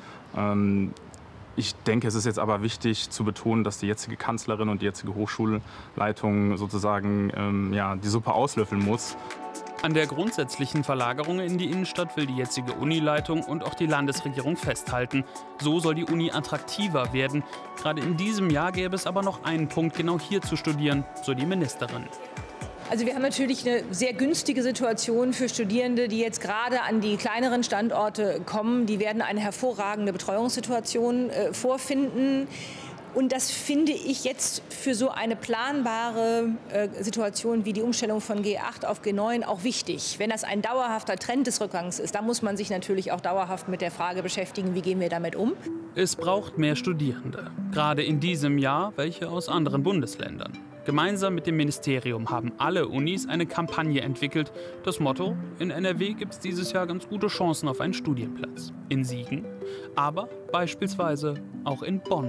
Ich denke, es ist jetzt aber wichtig zu betonen, dass die jetzige Kanzlerin und die jetzige Hochschulleitung sozusagen die Suppe auslöffeln muss. An der grundsätzlichen Verlagerung in die Innenstadt will die jetzige Unileitung und auch die Landesregierung festhalten. So soll die Uni attraktiver werden. Gerade in diesem Jahr gäbe es aber noch einen Punkt, genau hier zu studieren, so die Ministerin. Also wir haben natürlich eine sehr günstige Situation für Studierende, die jetzt gerade an die kleineren Standorte kommen. Die werden eine hervorragende Betreuungssituation vorfinden. Und das finde ich jetzt für so eine planbare Situation wie die Umstellung von G8 auf G9 auch wichtig. Wenn das ein dauerhafter Trend des Rückgangs ist, dann muss man sich natürlich auch dauerhaft mit der Frage beschäftigen, wie gehen wir damit um. Es braucht mehr Studierende, gerade in diesem Jahr welche aus anderen Bundesländern. Gemeinsam mit dem Ministerium haben alle Unis eine Kampagne entwickelt. Das Motto: In NRW gibt es dieses Jahr ganz gute Chancen auf einen Studienplatz. In Siegen, aber beispielsweise auch in Bonn.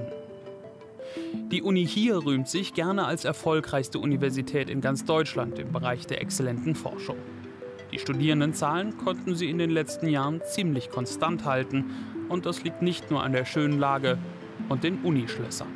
Die Uni hier rühmt sich gerne als erfolgreichste Universität in ganz Deutschland im Bereich der exzellenten Forschung. Die Studierendenzahlen konnten sie in den letzten Jahren ziemlich konstant halten. Und das liegt nicht nur an der schönen Lage und den Unischlössern.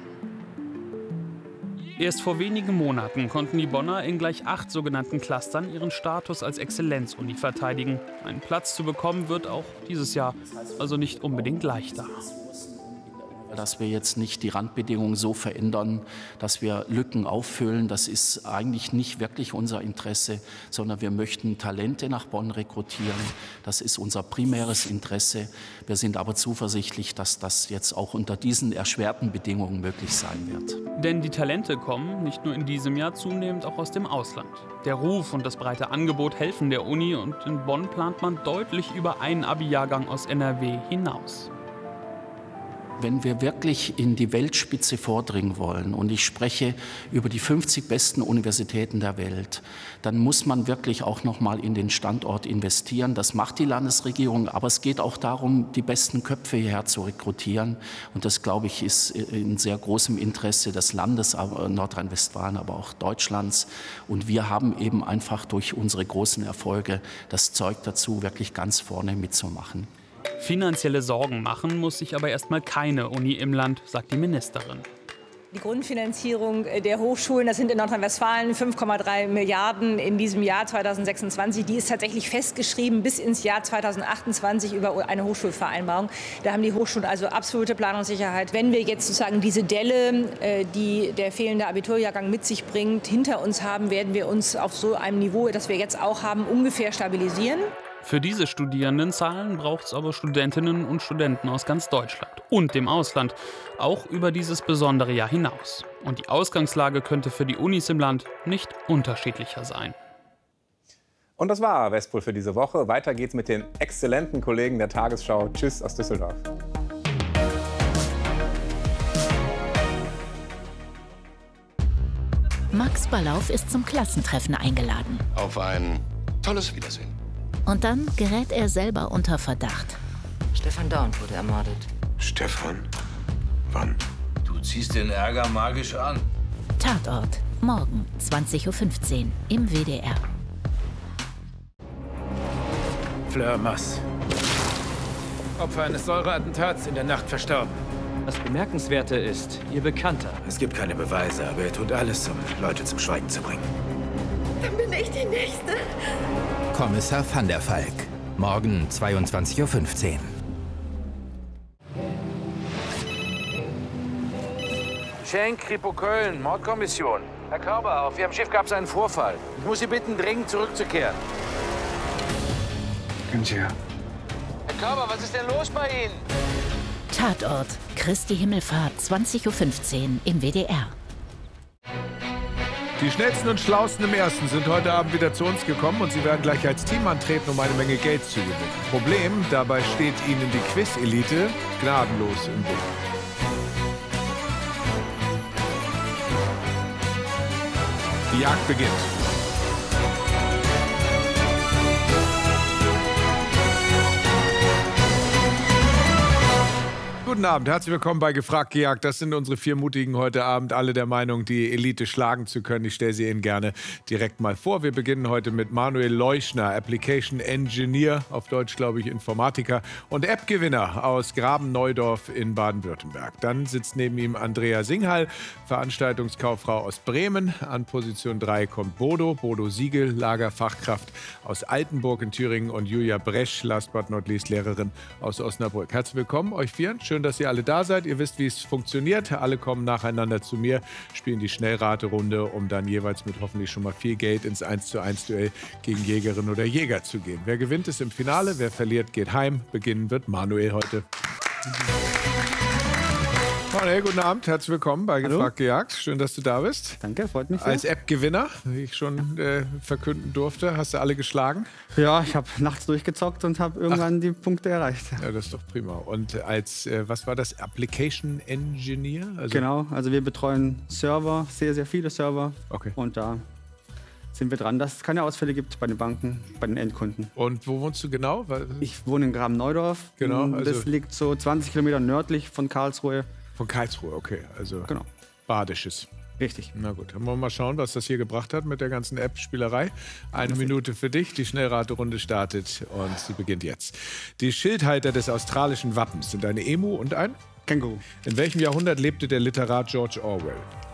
Erst vor wenigen Monaten konnten die Bonner in gleich 8 sogenannten Clustern ihren Status als Exzellenzuni verteidigen. Einen Platz zu bekommen wird auch dieses Jahr also nicht unbedingt leichter. Dass wir jetzt nicht die Randbedingungen so verändern, dass wir Lücken auffüllen, das ist eigentlich nicht wirklich unser Interesse, sondern wir möchten Talente nach Bonn rekrutieren. Das ist unser primäres Interesse. Wir sind aber zuversichtlich, dass das jetzt auch unter diesen erschwerten Bedingungen möglich sein wird. Denn die Talente kommen nicht nur in diesem Jahr zunehmend auch aus dem Ausland. Der Ruf und das breite Angebot helfen der Uni und in Bonn plant man deutlich über einen Abi-Jahrgang aus NRW hinaus. Wenn wir wirklich in die Weltspitze vordringen wollen, und ich spreche über die 50 besten Universitäten der Welt, dann muss man wirklich auch noch mal in den Standort investieren. Das macht die Landesregierung, aber es geht auch darum, die besten Köpfe hierher zu rekrutieren. Und das, glaube ich, ist in sehr großem Interesse des Landes Nordrhein-Westfalen, aber auch Deutschlands. Und wir haben eben einfach durch unsere großen Erfolge das Zeug dazu, wirklich ganz vorne mitzumachen. Finanzielle Sorgen machen muss sich aber erstmal keine Uni im Land, sagt die Ministerin. Die Grundfinanzierung der Hochschulen, das sind in Nordrhein-Westfalen 5,3 Milliarden in diesem Jahr 2026, die ist tatsächlich festgeschrieben bis ins Jahr 2028 über eine Hochschulvereinbarung. Da haben die Hochschulen also absolute Planungssicherheit. Wenn wir jetzt sozusagen diese Delle, die der fehlende Abiturjahrgang mit sich bringt, hinter uns haben, werden wir uns auf so einem Niveau, das wir jetzt auch haben, ungefähr stabilisieren. Für diese Studierendenzahlen braucht es aber Studentinnen und Studenten aus ganz Deutschland und dem Ausland, auch über dieses besondere Jahr hinaus. Und die Ausgangslage könnte für die Unis im Land nicht unterschiedlicher sein. Und das war Westpol für diese Woche. Weiter geht's mit den exzellenten Kollegen der Tagesschau. Tschüss aus Düsseldorf. Max Ballauf ist zum Klassentreffen eingeladen. Auf ein tolles Wiedersehen. Und dann gerät er selber unter Verdacht. Stefan Dorn wurde ermordet. Stefan? Wann? Du ziehst den Ärger magisch an. Tatort. Morgen 20:15 Uhr im WDR. Fleur Mass. Opfer eines Säureattentats in der Nacht verstorben. Das Bemerkenswerte ist, ihr Bekannter. Es gibt keine Beweise, aber er tut alles, um Leute zum Schweigen zu bringen. Dann bin ich die Nächste. Kommissar van der Valk. Morgen 22:15 Uhr. Schenk, Kripo Köln, Mordkommission. Herr Körber, auf Ihrem Schiff gab es einen Vorfall. Ich muss Sie bitten, dringend zurückzukehren. Können Sie ja. Herr Körber, was ist denn los bei Ihnen? Tatort. Christi Himmelfahrt 20:15 Uhr im WDR. Die Schnellsten und Schlausten im Ersten sind heute Abend wieder zu uns gekommen und sie werden gleich als Team antreten, um eine Menge Geld zu gewinnen. Problem, dabei steht ihnen die Quiz-Elite gnadenlos im Weg. Die Jagd beginnt. Guten Abend, herzlich willkommen bei Gefragt gejagt. Das sind unsere 4 Mutigen heute Abend, alle der Meinung, die Elite schlagen zu können. Ich stelle sie Ihnen gerne direkt mal vor. Wir beginnen heute mit Manuel Leuschner, Application Engineer, auf Deutsch glaube ich Informatiker, und App-Gewinner aus Graben-Neudorf in Baden-Württemberg. Dann sitzt neben ihm Andrea Singhal, Veranstaltungskauffrau aus Bremen. An Position 3 kommt Bodo Siegel, Lagerfachkraft aus Altenburg in Thüringen, und Julia Bresch, last but not least Lehrerin aus Osnabrück. Herzlich willkommen, euch 4. Schön, dass ihr alle da seid. Ihr wisst, wie es funktioniert. Alle kommen nacheinander zu mir, spielen die Schnellraterunde, um dann jeweils mit hoffentlich schon mal viel Geld ins 1:1-Duell gegen Jägerin oder Jäger zu gehen. Wer gewinnt, ist im Finale. Wer verliert, geht heim. Beginnen wird Manuel heute. Manuel, guten Abend. Herzlich willkommen bei Gefragt gejagt. Schön, dass du da bist. Danke, freut mich sehr. Als App-Gewinner, wie ich schon verkünden durfte, hast du alle geschlagen? Ja, ich habe nachts durchgezockt und habe irgendwann die Punkte erreicht. Ja, das ist doch prima. Und als, was war das, Application Engineer? Also genau, also wir betreuen Server, sehr, sehr viele Server. Okay. Und da sind wir dran, dass es keine Ausfälle gibt bei den Banken, bei den Endkunden. Und wo wohnst du genau? Ich wohne in Graben-Neudorf. Genau. Also das liegt so 20 Kilometer nördlich von Karlsruhe. Von Karlsruhe, okay. Also genau. Badisches. Richtig. Na gut, dann wollen wir mal schauen, was das hier gebracht hat mit der ganzen App-Spielerei. 1 Minute für dich, die Schnellraterunde startet und sie beginnt jetzt. Die Schildhalter des australischen Wappens sind eine Emu und ein Känguru. In welchem Jahrhundert lebte der Literat George Orwell?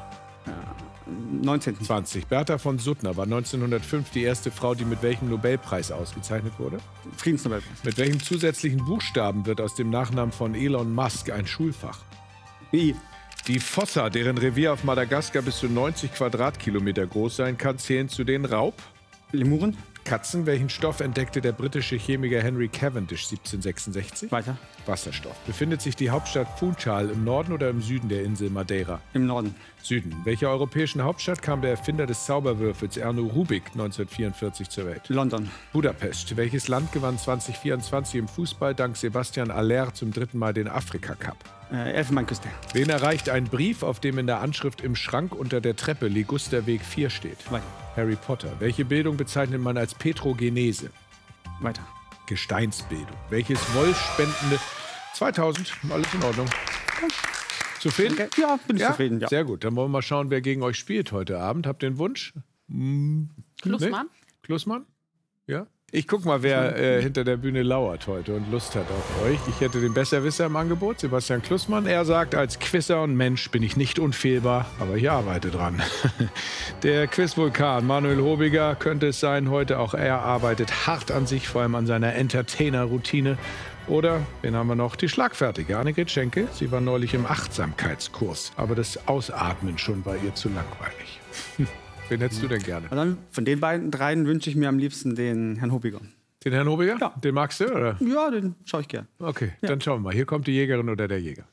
19. 20. Bertha von Suttner war 1905 die erste Frau, die mit welchem Nobelpreis ausgezeichnet wurde? Friedensnobelpreis. Mit welchem zusätzlichen Buchstaben wird aus dem Nachnamen von Elon Musk ein Schulfach? I. Die Fossa, deren Revier auf Madagaskar bis zu 90 Quadratkilometer groß sein kann, zählen zu den Lemuren. Katzen. Welchen Stoff entdeckte der britische Chemiker Henry Cavendish 1766? Weiter. Wasserstoff. Befindet sich die Hauptstadt Funchal im Norden oder im Süden der Insel Madeira? Im Norden. Süden. Welcher europäischen Hauptstadt kam der Erfinder des Zauberwürfels Erno Rubik 1944 zur Welt? London. Budapest. Welches Land gewann 2024 im Fußball dank Sebastian Aller zum 3. Mal den Afrika-Cup? Elfenbeinküste. Wen erreicht ein Brief, auf dem in der Anschrift im Schrank unter der Treppe Ligusterweg 4 steht? Weiter. Harry Potter. Welche Bildung bezeichnet man als Petrogenese? Weiter. Gesteinsbildung. Welches wohlspendende... 2000, alles in Ordnung. Zufrieden? Okay. Ja, bin ich zufrieden, ja. Sehr gut, dann wollen wir mal schauen, wer gegen euch spielt heute Abend. Habt ihr einen Wunsch? Klussmann? Nee? Klussmann? Ja? Ich guck mal, wer hinter der Bühne lauert heute und Lust hat auf euch. Ich hätte den Besserwisser im Angebot, Sebastian Klussmann. Er sagt, als Quizzer und Mensch bin ich nicht unfehlbar, aber ich arbeite dran. Der Quizvulkan Manuel Hobiger könnte es sein heute. Auch er arbeitet hart an sich, vor allem an seiner Entertainer-Routine. Oder, wen haben wir noch? Die Schlagfertige Annegret Schenke. Sie war neulich im Achtsamkeitskurs, aber das Ausatmen schon war ihr zu langweilig. Wen hättest du denn gerne? Also von den beiden dreien wünsche ich mir am liebsten den Herrn Hobiger. Den Herrn Hobiger? Ja. Den magst du, oder? Ja, den schaue ich gern. Okay, dann schauen wir mal. Hier kommt die Jägerin oder der Jäger.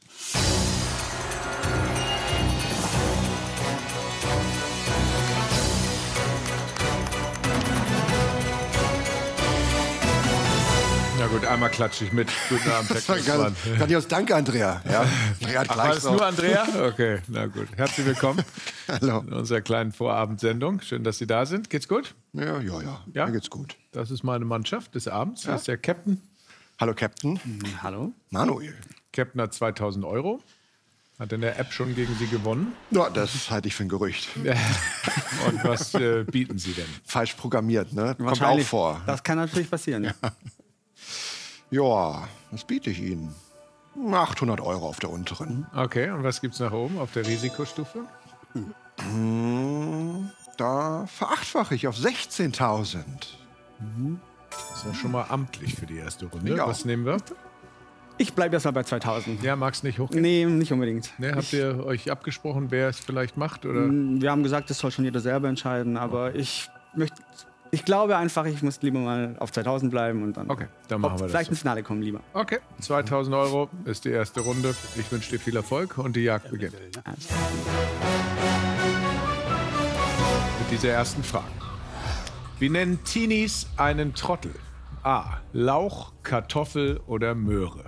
Na gut, einmal klatsche ich mit. Guten Abend, Herr Klussmann. Grandios, danke, Andrea. Ja, Andrea hat Ach, gleich war das noch. nur Andrea? Okay, na gut. Herzlich willkommen Hallo. in unserer kleinen Vorabendsendung. Schön, dass Sie da sind. Geht's gut? Ja. Ja? Mir geht's gut. Das ist meine Mannschaft des Abends. Ja. Das ist der Captain. Hallo, Captain. Hallo. Manuel. Captain hat 2000 €. Hat in der App schon gegen Sie gewonnen. Ja, das halte ich für ein Gerücht. Und was bieten Sie denn? Falsch programmiert, ne? Kommt auch Wahrscheinlich. vor. Das kann natürlich passieren. Ja. Ja, was biete ich Ihnen? 800 € auf der unteren. Okay, und was gibt's nach oben auf der Risikostufe? Da verachtfache ich auf 16.000. Das ist ja schon mal amtlich für die erste Runde. Ja. Was nehmen wir? Ich bleibe erstmal bei 2000. Ja, magst nicht hochgehen? Nee, nicht unbedingt. Nee, habt ihr euch abgesprochen, wer es vielleicht macht? Oder? Wir haben gesagt, das soll schon jeder selber entscheiden, aber ich glaube einfach, ich muss lieber mal auf 2000 bleiben und dann, Okay, dann machen wir das vielleicht so. ins Finale kommen lieber. Okay, 2000 € ist die erste Runde. Ich wünsche dir viel Erfolg und die Jagd beginnt. Mit dieser ersten Frage. Wie nennen Teenies einen Trottel? A. Lauch, Kartoffel oder Möhre?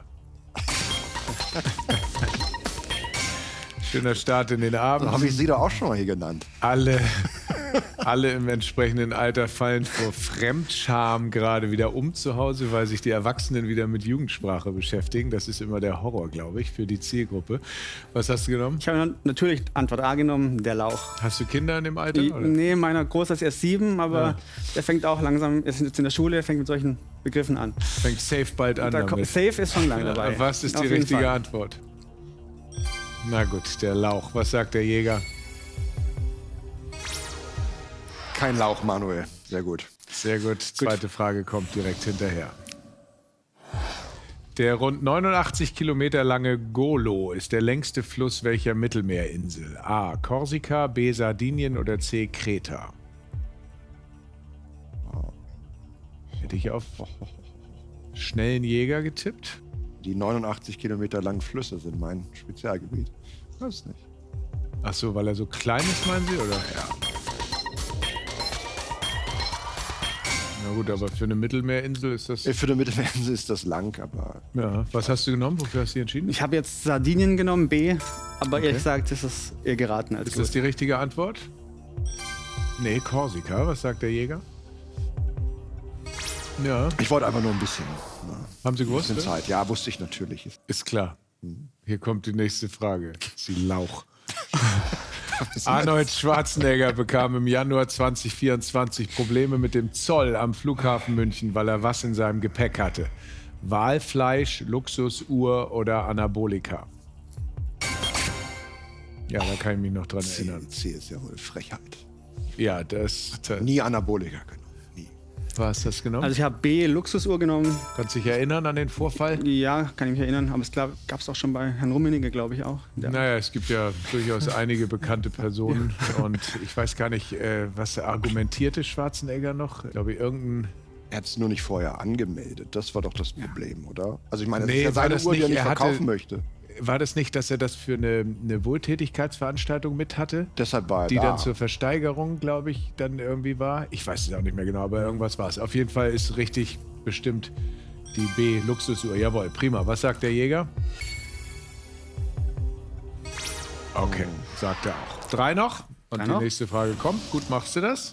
Schöner Start in den Abend. So habe ich Sie doch auch schon mal hier genannt. Alle im entsprechenden Alter fallen vor Fremdscham gerade wieder um zu Hause, weil sich die Erwachsenen wieder mit Jugendsprache beschäftigen. Das ist immer der Horror, glaube ich, für die Zielgruppe. Was hast du genommen? Ich habe natürlich Antwort A genommen, der Lauch. Hast du Kinder in dem Alter? Oder? Nee, meiner Großer ist erst 7, aber Ja. der fängt auch langsam, ist jetzt in der Schule, fängt mit solchen Begriffen an. Fängt safe bald an damit. Safe ist schon lange dabei. Was ist Auf die jeden richtige Fall. Antwort? Na gut, der Lauch. Was sagt der Jäger? Kein Lauch, Manuel. Sehr gut. Sehr gut. Zweite Frage kommt direkt hinterher. Der rund 89 Kilometer lange Golo ist der längste Fluss welcher Mittelmeerinsel? A. Korsika, B. Sardinien oder C. Kreta? Hätte ich auf schnellen Jäger getippt? Die 89 Kilometer langen Flüsse sind mein Spezialgebiet. Weiß es nicht. Ach so, weil er so klein ist, meinen Sie? Oder? Ja. Na gut, aber für eine Mittelmeerinsel ist das... Für eine Mittelmeerinsel ist das lang, aber... Ja. Was hast du genommen? Wofür hast du dich entschieden? Ich habe jetzt Sardinien genommen, B, aber Okay. ehrlich gesagt ist es eher geraten als Ist das gut. die richtige Antwort? Nee, Korsika. Was sagt der Jäger? Ja. Ich wollte einfach nur ein bisschen. Haben Sie gewusst? Ein bisschen Zeit. Ja, wusste ich natürlich. Ist klar. Hier kommt die nächste Frage. Sie Lauch. Arnold Schwarzenegger bekam im Januar 2024 Probleme mit dem Zoll am Flughafen München, weil er was in seinem Gepäck hatte. Walfleisch, Luxusuhr oder Anabolika? Ja, da kann ich mich noch dran erinnern. C ist ja wohl Frechheit. Ja, das... Nie Anabolika genommen. Was hast du genommen? Also ich habe B, Luxusuhr genommen. Kannst du dich erinnern an den Vorfall? Ja, kann ich mich erinnern, aber es gab es auch schon bei Herrn Rummenigge, glaube ich auch. Naja, es gibt ja durchaus einige bekannte Personen und ich weiß gar nicht, was argumentierte Schwarzenegger noch? Ich glaube, irgendein... Er hat es nur nicht vorher angemeldet. Das war doch das Problem, oder? Also ich meine, das Nee, ist ja war seine das Uhr, die er nicht. nicht Er hatte- verkaufen möchte. War das nicht, dass er das für eine Wohltätigkeitsveranstaltung mit hatte? Deshalb war er die da. dann zur Versteigerung, glaube ich, dann irgendwie war. Ich weiß es auch nicht mehr genau, aber irgendwas war es. Auf jeden Fall ist richtig bestimmt die B-Luxusuhr. Jawohl, prima. Was sagt der Jäger? Okay, sagt er auch. 3 noch. Und Drei die noch? nächste Frage kommt. Gut, machst du das?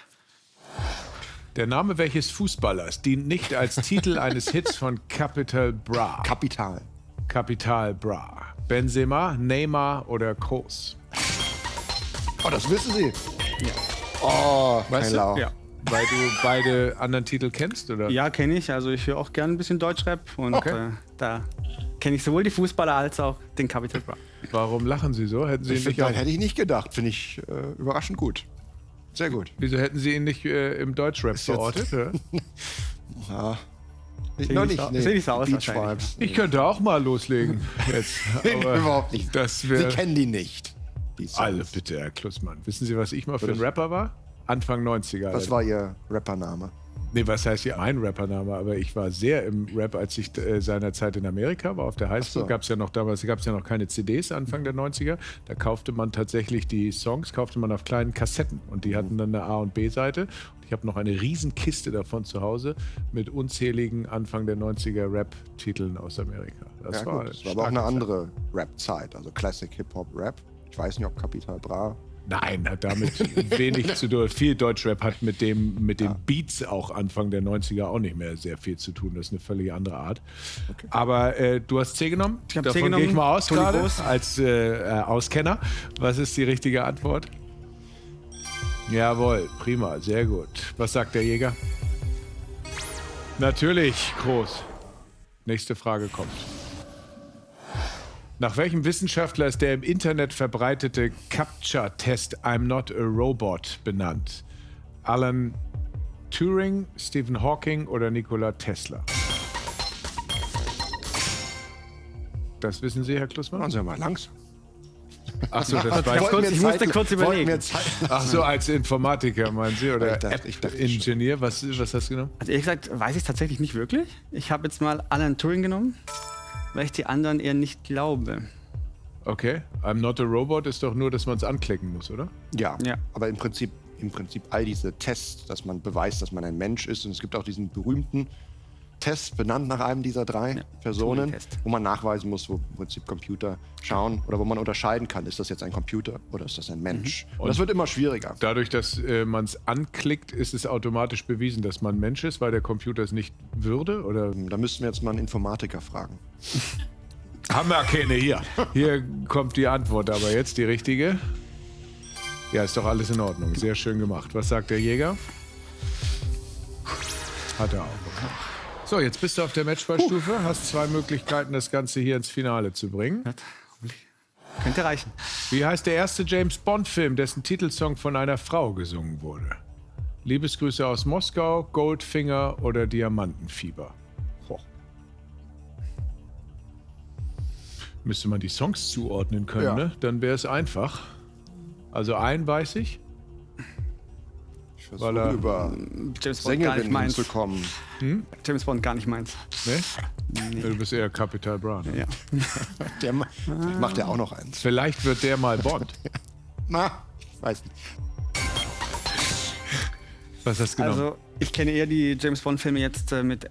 Der Name welches Fußballers dient nicht als Titel eines Hits von Capital Bra? Capital Bra. Benzema, Neymar oder Kroos? Oh, das wissen Sie. Ja. Oh, Weißt du? Lau. Ja. Weil du beide anderen Titel kennst, oder? Ja, kenne ich. Also ich höre auch gerne ein bisschen Deutschrap. Und da kenne ich sowohl die Fußballer als auch den Capital Bra. Warum lachen Sie so? Hätten Sie ihn nicht auch... Hätte ich nicht gedacht. Finde ich überraschend gut. Sehr gut. Wieso hätten Sie ihn nicht im Deutschrap verortet? Ja. Noch nicht. Sieht so aus Beach wahrscheinlich. Vibes. Ich könnte auch mal loslegen. Jetzt. Aber Überhaupt nicht. Das Sie wär... kennen die nicht. Die Songs. Alle bitte, Herr Klussmann. Wissen Sie, was ich mal für ein Rapper war? Anfang 90er. Was war Ihr Rappername? Nee, was heißt hier mein Rappername? Aber ich war sehr im Rap, als ich seinerzeit in Amerika war. Auf der Highschool gab es ja noch damals noch keine CDs Anfang der 90er. Da kaufte man tatsächlich die Songs, auf kleinen Kassetten. Und die hatten dann eine A- und B-Seite. Und ich habe noch eine riesen Kiste davon zu Hause mit unzähligen Anfang der 90er Rap-Titeln aus Amerika. Das war aber auch eine andere Rap-Zeit. Also Classic Hip-Hop-Rap. Ich weiß nicht, ob Capital Bra... Nein, hat damit wenig zu tun. Viel Deutschrap hat mit den Beats auch Anfang der 90er auch nicht mehr sehr viel zu tun. Das ist eine völlig andere Art. Okay. Aber du hast C genommen? Ich habe C Davon genommen. Gehe ich mal aus Toni gerade Kroos. als Auskenner. Was ist die richtige Antwort? Jawohl, prima, sehr gut. Was sagt der Jäger? Natürlich, Kroos. Nächste Frage kommt. Nach welchem Wissenschaftler ist der im Internet verbreitete CAPTCHA-Test I'm Not a Robot benannt? Alan Turing, Stephen Hawking oder Nikola Tesla? Das wissen Sie, Herr Klussmann? Machen Sie mal langsam. Achso, das war ich musste kurz überlegen. Ach so, als Informatiker, meinen Sie? Oder ich dachte Ingenieur? Was hast du genommen? Also ehrlich gesagt, weiß ich es tatsächlich nicht wirklich. Ich habe jetzt mal Alan Turing genommen, weil ich die anderen eher nicht glaube. Okay, I'm not a robot ist doch nur, dass man es anklicken muss, oder? Ja, aber im Prinzip all diese Tests, dass man beweist, dass man ein Mensch ist. Und es gibt auch diesen berühmten Test, benannt nach einem dieser 3 Personen, wo man nachweisen muss, wo im Prinzip Computer schauen oder wo man unterscheiden kann, ist das jetzt ein Computer oder ist das ein Mensch. Und das wird immer schwieriger. Dadurch, dass man es anklickt, ist es automatisch bewiesen, dass man Mensch ist, weil der Computer es nicht würde? Oder? Da müssten wir jetzt mal einen Informatiker fragen. Haben wir keine hier. Hier kommt die Antwort, aber jetzt die richtige. Ja, ist doch alles in Ordnung. Sehr schön gemacht. Was sagt der Jäger? Hat er auch. So, jetzt bist du auf der Matchballstufe. Hast 2 Möglichkeiten, das Ganze hier ins Finale zu bringen. Könnte reichen. Wie heißt der erste James-Bond-Film, dessen Titelsong von einer Frau gesungen wurde? Liebesgrüße aus Moskau, Goldfinger oder Diamantenfieber? Müsste man die Songs zuordnen können, ne? Dann wäre es einfach. Also einen weiß ich. Ich versuche über Sängerinnen zu kommen. James Bond gar nicht meins. Nee? Du bist eher Capital Bra. Ne? Ja. Der macht ja auch noch eins. Vielleicht wird der mal Bond. Na, ich weiß nicht. Was hast du genommen? Also, ich kenne eher die James Bond-Filme jetzt mit